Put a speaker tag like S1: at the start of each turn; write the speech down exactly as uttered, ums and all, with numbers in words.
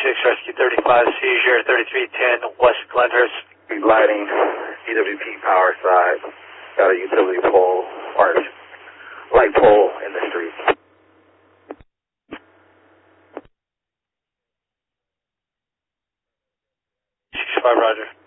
S1: six, rescue thirty-five, seizure, thirty-three ten, West Glenhurst.
S2: Lighting, E W P power side, got a utility pole, or light pole in the street.
S1: six five, roger.